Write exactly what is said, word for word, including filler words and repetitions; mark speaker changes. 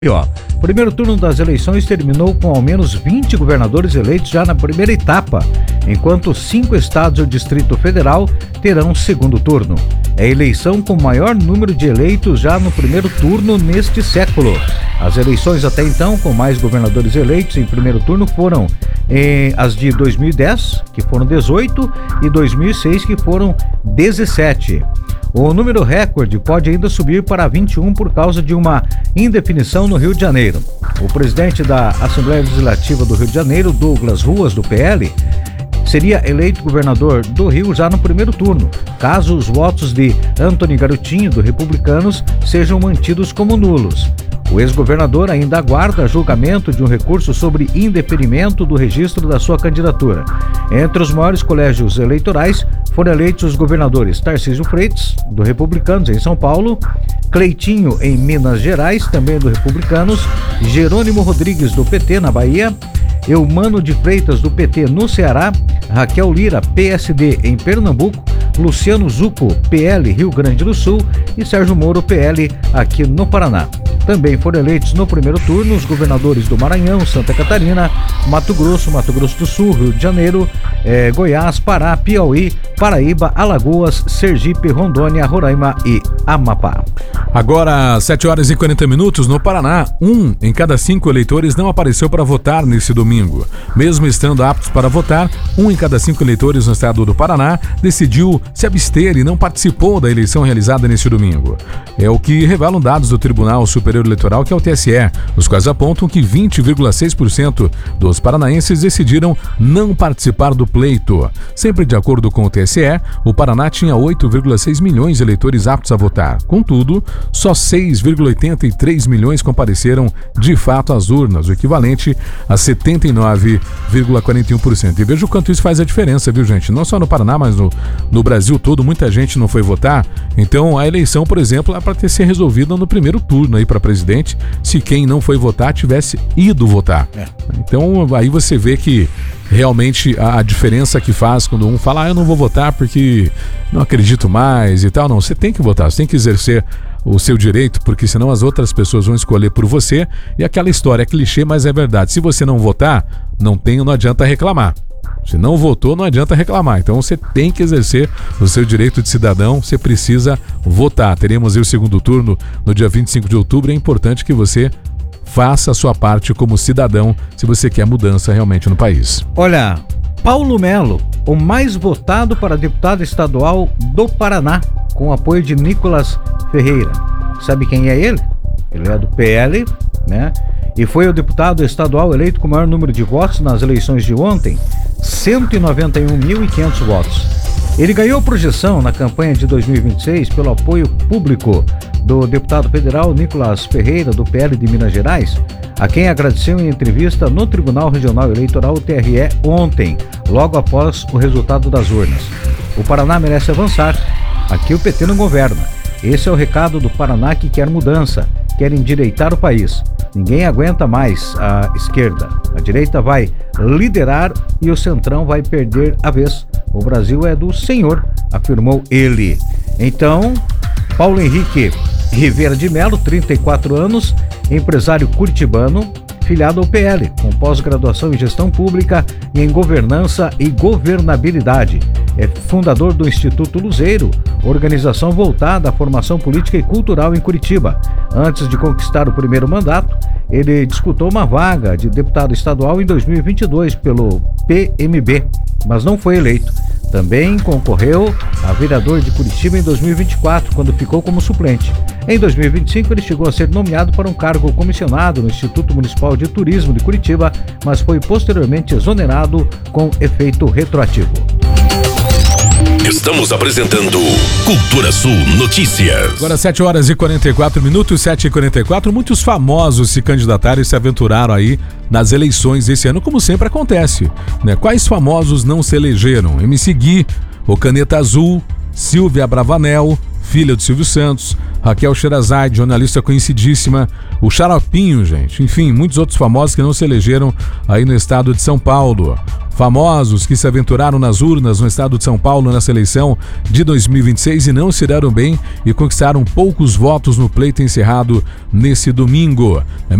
Speaker 1: E ó, o primeiro turno das eleições terminou com ao menos vinte governadores eleitos já na primeira etapa, enquanto cinco estados e o Distrito Federal terão segundo turno. É a eleição com maior número de eleitos já no primeiro turno neste século. As eleições até então com mais governadores eleitos em primeiro turno foram eh, as de dois mil e dez, que foram dezoito, e dois mil e seis, que foram dezessete. O número recorde pode ainda subir para vinte e um por causa de uma indefinição no Rio de Janeiro. O presidente da Assembleia Legislativa do Rio de Janeiro, Douglas Ruas, do P L, seria eleito governador do Rio já no primeiro turno, caso os votos de Antony Garotinho, do Republicanos, sejam mantidos como nulos. O ex-governador ainda aguarda julgamento de um recurso sobre indeferimento do registro da sua candidatura. Entre os maiores colégios eleitorais foram eleitos os governadores Tarcísio Freitas, do Republicanos, em São Paulo, Cleitinho, em Minas Gerais, também do Republicanos, Jerônimo Rodrigues, do P T, na Bahia, Eumano de Freitas, do P T, no Ceará, Raquel Lira, P S D, em Pernambuco, Luciano Zucco, P L, Rio Grande do Sul, e Sérgio Moro, P L, aqui no Paraná. Também foram eleitos no primeiro turno os governadores do Maranhão, Santa Catarina, Mato Grosso, Mato Grosso do Sul, Rio de Janeiro, eh, Goiás, Pará, Piauí, Paraíba, Alagoas, Sergipe, Rondônia, Roraima e Amapá.
Speaker 2: Agora, sete horas e quarenta minutos, no Paraná, um em cada cinco eleitores não apareceu para votar nesse domingo. Mesmo estando aptos para votar, um em cada cinco eleitores no estado do Paraná decidiu se abster e não participou da eleição realizada nesse domingo. É o que revelam dados do Tribunal Superior Eleitoral, que é o T S E, os quais apontam que vinte vírgula seis por cento dos paranaenses decidiram não participar do pleito. Sempre de acordo com o T S E, o Paraná tinha oito vírgula seis milhões de eleitores aptos a votar. Contudo, só seis vírgula oitenta e três milhões compareceram de fato às urnas, o equivalente a setenta e nove vírgula quarenta e um por cento. E veja o quanto isso faz a diferença, viu, gente? Não só no Paraná, mas no, no Brasil todo, muita gente não foi votar. Então, a eleição, por exemplo, é para ter sido resolvida no primeiro turno aí para presidente, se quem não foi votar tivesse ido votar. É. Então, aí você vê que realmente a, a diferença que faz quando um fala, ah, eu não vou votar porque não acredito mais e tal. Não, você tem que votar, você tem que exercer o seu direito, porque senão as outras pessoas vão escolher por você. E aquela história é clichê, mas é verdade. Se você não votar, não tem, não adianta reclamar. Se não votou, não adianta reclamar. Então você tem que exercer o seu direito de cidadão, você precisa votar. Teremos aí o segundo turno no dia vinte e cinco de outubro. É importante que você faça a sua parte como cidadão, se você quer mudança realmente no país.
Speaker 1: Olha, Paulo Melo, o mais votado para deputado estadual do Paraná, com o apoio de Nicolas Ferreira. Sabe quem é ele? Ele é do P L, né? E foi o deputado estadual eleito com o maior número de votos nas eleições de ontem, cento e noventa e um mil e quinhentos votos. Ele ganhou projeção na campanha de dois mil e vinte e seis pelo apoio público do deputado federal Nicolas Ferreira, do P L de Minas Gerais, a quem agradeceu em entrevista no Tribunal Regional Eleitoral, o T R E, ontem, logo após o resultado das urnas. O Paraná merece avançar. Aqui o P T não governa. Esse é o recado do Paraná, que quer mudança, quer endireitar o país. Ninguém aguenta mais a esquerda. A direita vai liderar e o centrão vai perder a vez. O Brasil é do senhor, afirmou ele. Então, Paulo Henrique Rivera de Melo, trinta e quatro anos, empresário curitibano, filiado ao P L, com pós-graduação em gestão pública e em governança e governabilidade. É fundador do Instituto Luzeiro, organização voltada à formação política e cultural em Curitiba. Antes de conquistar o primeiro mandato, ele disputou uma vaga de deputado estadual em dois mil e vinte e dois pelo P M B, mas não foi eleito. Também concorreu a vereador de Curitiba em dois mil e vinte e quatro, quando ficou como suplente. Em dois mil e vinte e cinco, ele chegou a ser nomeado para um cargo comissionado no Instituto Municipal de Turismo de Curitiba, mas foi posteriormente exonerado com efeito retroativo.
Speaker 3: Estamos apresentando Cultura Sul Notícias.
Speaker 2: Agora sete horas e quarenta e quatro minutos, sete e quarenta e quatro. Muitos famosos se candidataram e se aventuraram aí nas eleições esse ano, como sempre acontece, né? Quais famosos não se elegeram? M C Gui, o Caneta Azul, Silvia Bravanel, filha do Silvio Santos, Raquel Sherazade, jornalista conhecidíssima, o Xaropinho, gente. Enfim, muitos outros famosos que não se elegeram aí no estado de São Paulo. Famosos que se aventuraram nas urnas no estado de São Paulo nessa eleição de dois mil e vinte e seis e não se deram bem e conquistaram poucos votos no pleito encerrado nesse domingo.